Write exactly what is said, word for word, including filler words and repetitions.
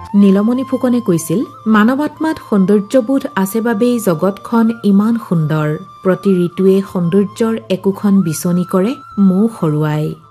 নীলমণি ফুকনে কৈছিল, মানৱাত্মাত সৌন্দৰ্যবোধ আছে বাবেই জগতখন ইমান সুন্দৰ। প্ৰতি ঋতুৱে সৌন্দৰ্যৰ একোখন বিচনী কৰে, মৌ সৰুৱাই।